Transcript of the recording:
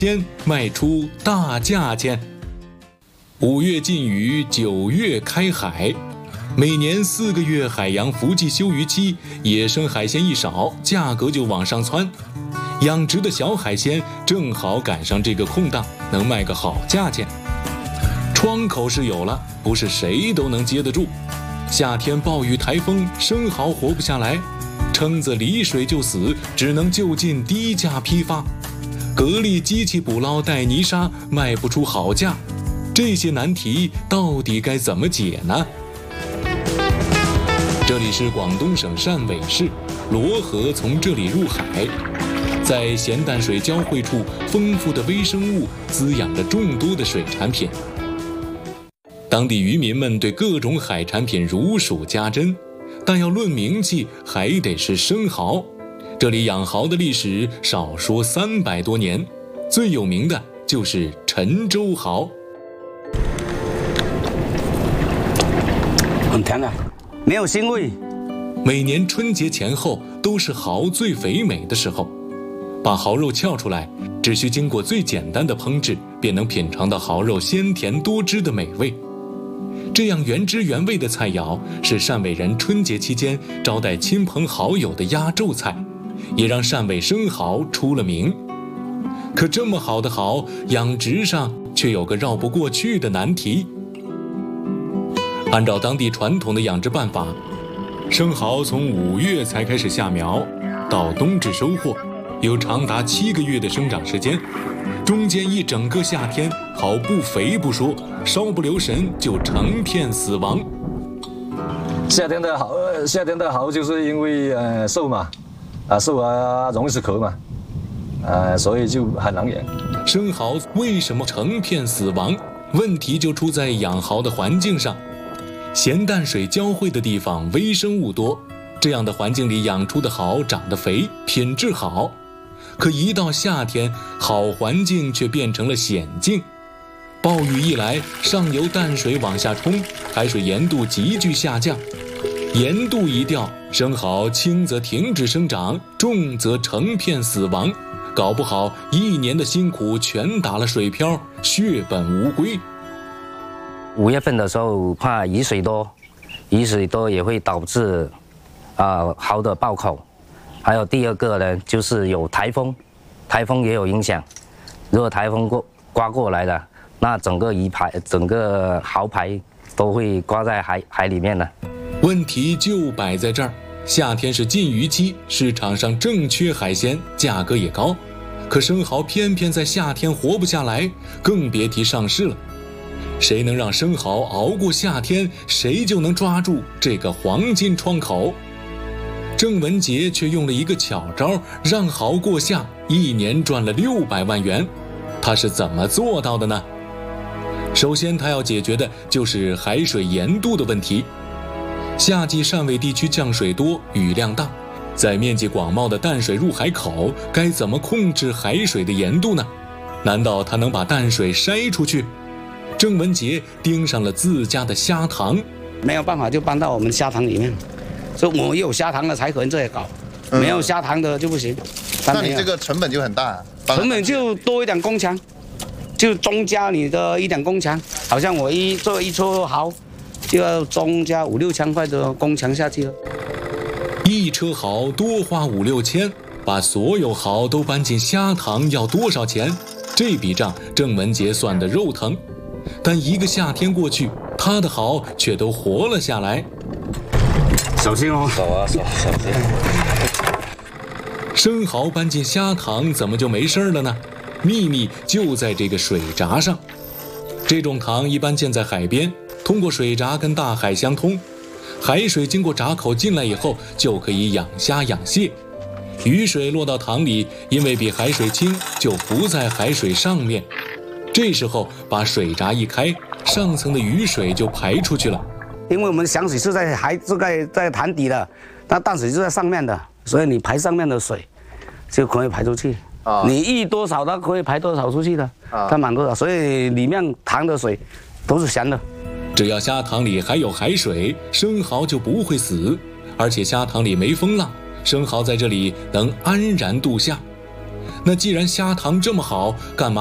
鲜卖出大价钱。5月禁渔，9月开海。每年4个月海洋伏季休渔期，野生海鲜一少，价格就往上窜。养殖的小海鲜正好赶上这个空档，能卖个好价钱。窗口是有了，不是谁都能接得住。夏天暴雨台风，生蚝活不下来，蛏子离水就死，只能就近低价批发。格力机器捕捞带泥沙，卖不出好价。这些难题到底该怎么解呢？这里是广东省汕尾市，罗河从这里入海，在咸淡水交汇处，丰富的微生物滋养着众多的水产品。当地渔民们对各种海产品如数家珍，但要论名气，还得是生蚝。这里养蚝的历史少说300多年，最有名的就是沉舟蚝。 很甜的，没有腥味。 每年春节前后都是蚝最肥美的时候，把蚝肉撬出来，只需经过最简单的烹制，便能品尝到蚝肉鲜甜多汁的美味。这样原汁原味的菜肴是汕尾人春节期间招待亲朋好友的压轴菜，也让汕尾生蚝出了名。可这么好的蚝，养殖上却有个绕不过去的难题。按照当地传统的养殖办法，生蚝从5月才开始下苗，到冬至收获，有长达7个月的生长时间。中间一整个夏天，蚝不肥不说，稍不留神就成片死亡。 夏天的蚝就是因为瘦嘛，瘦容易死壳嘛，所以就很难养。 生蚝为什么成片死亡？问题就出在养蚝的环境上。咸淡水交汇的地方微生物多，这样的环境里养出的蚝长得肥，品质好。可一到夏天，好环境却变成了险境。暴雨一来，上游淡水往下冲，海水盐度急剧下降。盐度一掉，生蚝轻则停止生长，重则成片死亡。搞不好1年的辛苦全打了水漂，血本无归。 5月份的时候，怕雨水多也会导致蚝的爆口。还有第二个呢，就是有台风也有影响。如果台风刮过来了，那整个蚝排都会刮在海里面了。 问题就摆在这儿，夏天是禁渔期，市场上正缺海鲜，价格也高，可生蚝偏偏在夏天活不下来，更别提上市了。谁能让生蚝熬过夏天，谁就能抓住这个黄金窗口。郑文杰却用了一个巧招，让蚝过夏，1年赚了600万元。他是怎么做到的呢？首先他要解决的就是海水盐度的问题。夏季汕尾地区降水多，雨量大，在面积广袤的淡水入海口，该怎么控制海水的盐度呢？难道他能把淡水筛出去？郑文杰盯上了自家的虾塘， 没有办法就搬到我们虾塘里面，所以我有虾塘的才可能这样搞，没有虾塘的就不行。 那你这个成本就很大， 成本就多一点工钱，就增加你的一点工钱。好像我做一撮蚝，就要增加5、6千块的工钱下去了。 一车蚝多花5、6千，把所有蚝都搬进虾塘要多少钱？这笔账郑文杰算得肉疼。但1个夏天过去，他的蚝却都活了下来。 小心哦！ 小心。 生蚝搬进虾塘怎么就没事了呢？秘密就在这个水闸上。这种塘一般建在海边，通过水闸跟大海相通。海水经过闸口进来以后，就可以养虾养蟹。雨水落到塘里，因为比海水轻，就浮在海水上面。这时候把水闸一开，上层的雨水就排出去了。 因为我们响水是在潭底的，那淡水是在上面的，所以你排上面的水就可以排出去。你溢多少，它可以排多少出去的，它满多少，所以里面塘的水都是咸的。 只要虾塘里还有海水，生蚝就不会死，而且虾塘里没风浪，生蚝在这里能安然度夏。 那既然虾塘这么好，干嘛